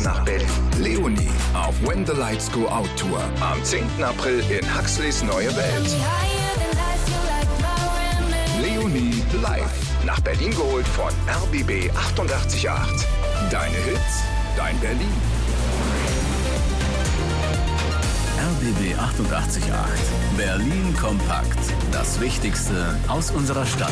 nach Berlin. Leonie auf When the Lights Go Out Tour. Am 10. April in Huxleys Neue Welt. Leonie live. Nach Berlin geholt von RBB 88.8. Deine Hits, dein Berlin. RBB 88.8. Berlin kompakt. Das Wichtigste aus unserer Stadt.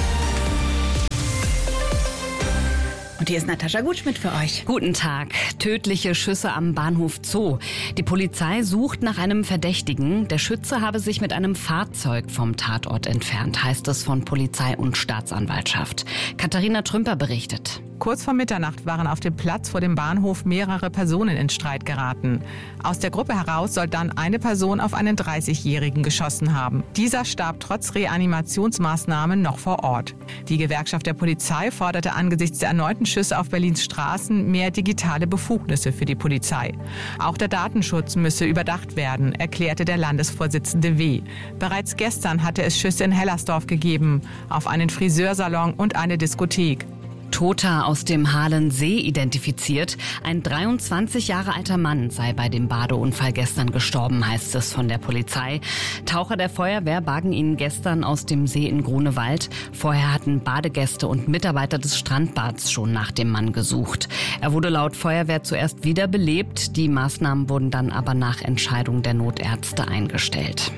Und hier ist Natascha Gutschmidt für euch. Guten Tag. Tödliche Schüsse am Bahnhof Zoo. Die Polizei sucht nach einem Verdächtigen. Der Schütze habe sich mit einem Fahrzeug vom Tatort entfernt, heißt es von Polizei und Staatsanwaltschaft. Katharina Trümper berichtet. Kurz vor Mitternacht waren auf dem Platz vor dem Bahnhof mehrere Personen in Streit geraten. Aus der Gruppe heraus soll dann eine Person auf einen 30-Jährigen geschossen haben. Dieser starb trotz Reanimationsmaßnahmen noch vor Ort. Die Gewerkschaft der Polizei forderte angesichts der erneuten Schüsse auf Berlins Straßen mehr digitale Befugnisse für die Polizei. Auch der Datenschutz müsse überdacht werden, erklärte der Landesvorsitzende W. Bereits gestern hatte es Schüsse in Hellersdorf gegeben, auf einen Friseursalon und eine Diskothek. Toter aus dem Halensee identifiziert. Ein 23 Jahre alter Mann sei bei dem Badeunfall gestern gestorben, heißt es von der Polizei. Taucher der Feuerwehr bargen ihn gestern aus dem See in Grunewald. Vorher hatten Badegäste und Mitarbeiter des Strandbads schon nach dem Mann gesucht. Er wurde laut Feuerwehr zuerst wiederbelebt. Die Maßnahmen wurden dann aber nach Entscheidung der Notärzte eingestellt.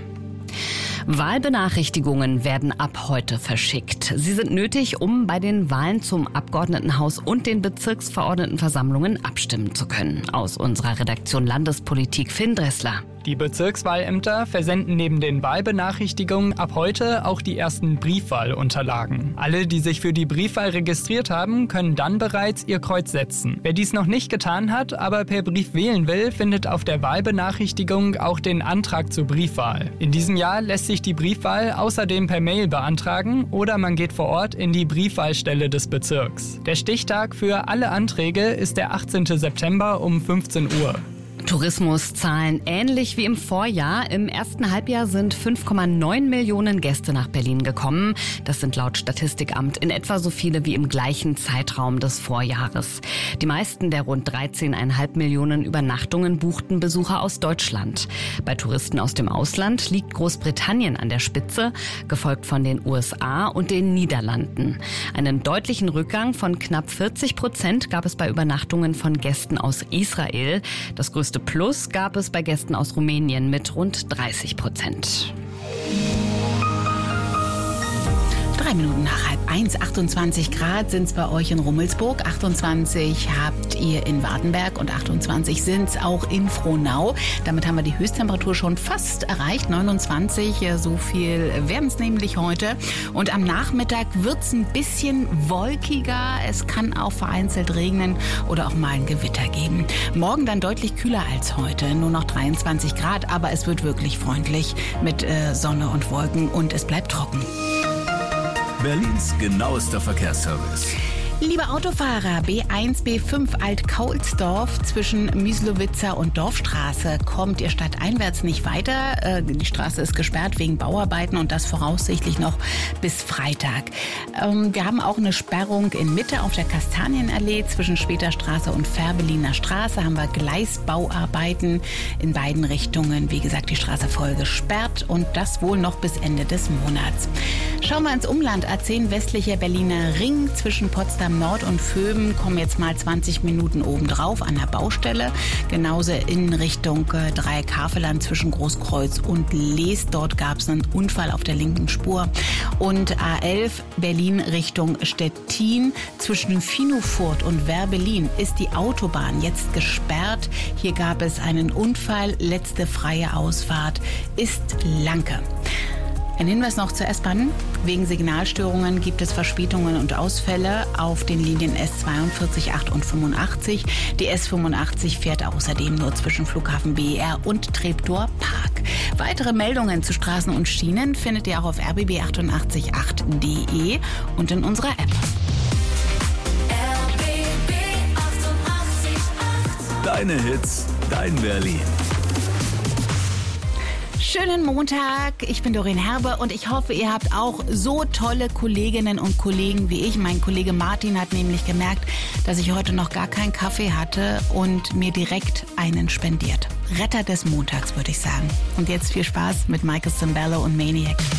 Wahlbenachrichtigungen werden ab heute verschickt. Sie sind nötig, um bei den Wahlen zum Abgeordnetenhaus und den Bezirksverordnetenversammlungen abstimmen zu können. Aus unserer Redaktion Landespolitik Finn Dressler. Die Bezirkswahlämter versenden neben den Wahlbenachrichtigungen ab heute auch die ersten Briefwahlunterlagen. Alle, die sich für die Briefwahl registriert haben, können dann bereits ihr Kreuz setzen. Wer dies noch nicht getan hat, aber per Brief wählen will, findet auf der Wahlbenachrichtigung auch den Antrag zur Briefwahl. In diesem Jahr lässt sich die Briefwahl außerdem per Mail beantragen oder man geht vor Ort in die Briefwahlstelle des Bezirks. Der Stichtag für alle Anträge ist der 18. September um 15 Uhr. Tourismuszahlen ähnlich wie im Vorjahr. Im ersten Halbjahr sind 5,9 Millionen Gäste nach Berlin gekommen. Das sind laut Statistikamt in etwa so viele wie im gleichen Zeitraum des Vorjahres. Die meisten der rund 13,5 Millionen Übernachtungen buchten Besucher aus Deutschland. Bei Touristen aus dem Ausland liegt Großbritannien an der Spitze, gefolgt von den USA und den Niederlanden. Einen deutlichen Rückgang von knapp 40% gab es bei Übernachtungen von Gästen aus Israel. Das größte Plus gab es bei Gästen aus Rumänien mit rund 30%. 3 Minuten nach 12:30, 28 Grad sind es bei euch in Rummelsburg, 28 habt ihr in Wartenberg und 28 sind es auch in Frohnau. Damit haben wir die Höchsttemperatur schon fast erreicht, 29, so viel werden es nämlich heute. Und am Nachmittag wird es ein bisschen wolkiger, es kann auch vereinzelt regnen oder auch mal ein Gewitter geben. Morgen dann deutlich kühler als heute, nur noch 23 Grad, aber es wird wirklich freundlich mit Sonne und Wolken und es bleibt trocken. Berlins genauester Verkehrsservice. Liebe Autofahrer, B1, B5 Alt-Kaulsdorf zwischen Mislowitzer und Dorfstraße kommt ihr stadteinwärts nicht weiter. Die Straße ist gesperrt wegen Bauarbeiten und das voraussichtlich noch bis Freitag. Wir haben auch eine Sperrung in Mitte auf der Kastanienallee zwischen Späterstraße und Fährberliner Straße. Haben wir Gleisbauarbeiten in beiden Richtungen. Wie gesagt, die Straße voll gesperrt und das wohl noch bis Ende des Monats. Schauen wir ins Umland. A10 westlicher Berliner Ring zwischen Potsdam Nord und Vöben kommen jetzt mal 20 Minuten obendrauf an der Baustelle. Genauso in Richtung Dreieck-Havelland zwischen Großkreuz und Lees. Dort gab es einen Unfall auf der linken Spur. Und A11 Berlin Richtung Stettin zwischen Finufurt und Werbelin ist die Autobahn jetzt gesperrt. Hier gab es einen Unfall. Letzte freie Ausfahrt ist Lanke. Ein Hinweis noch zur S-Bahn. Wegen Signalstörungen gibt es Verspätungen und Ausfälle auf den Linien S42, 8 und 85. Die S85 fährt außerdem nur zwischen Flughafen BER und Treptower Park. Weitere Meldungen zu Straßen und Schienen findet ihr auch auf rbb888.de und in unserer App. RBB 88.8. Deine Hits, dein Berlin. Schönen Montag, ich bin Doreen Herber und ich hoffe, ihr habt auch so tolle Kolleginnen und Kollegen wie ich. Mein Kollege Martin hat nämlich gemerkt, dass ich heute noch gar keinen Kaffee hatte und mir direkt einen spendiert. Retter des Montags, würde ich sagen. Und jetzt viel Spaß mit Michael Cimbello und Maniac.